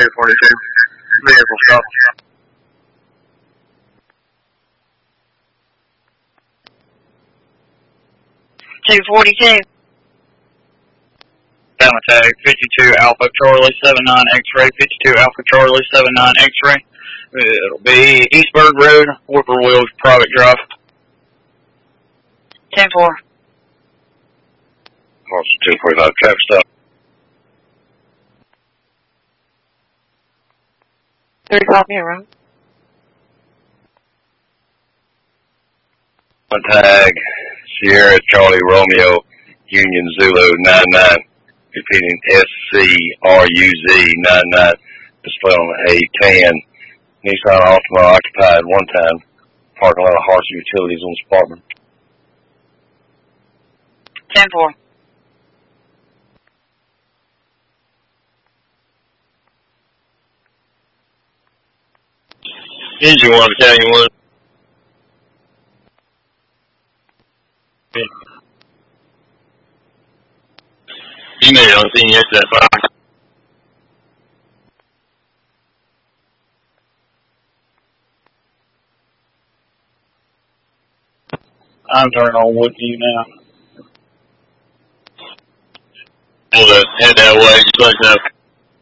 1042. Vehicle stop. 242. Down tag 52 Alpha Charlie 79 X-ray, 52 Alpha Charlie 79 X-ray. It'll be Eastburg Road, Whippoorwills, Private Drive. 10-4. Austin 245, traffic stop. 30 copy, around. Tag Sierra Charlie Romeo Union Zulu 99. Repeating SCRUZ 99. Display on a tan Nissan Altima occupied one time. Parking lot of Harsh Utilities on Sparkman. 10-4. Engine 1, Battalion 1. Email on scene yesterday. I'm turning on Woodview now. Hold up, head that way, just like that.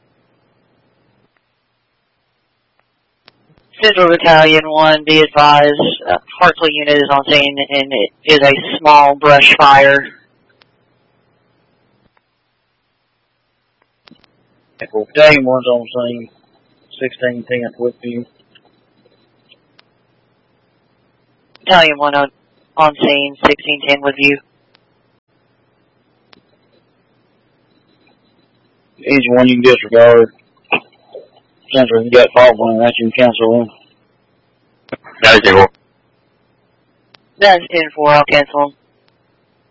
Central Battalion 1, be advised, Hartley unit is on scene and it is a small brush fire. Battalion 1's on scene, 1610 Woodview. Battalion 1 on scene, 1610 with you. Engine 1 you can disregard. Cancel, you got fault on that, you can cancel them. Thank you. That's 10-4, I'll cancel them.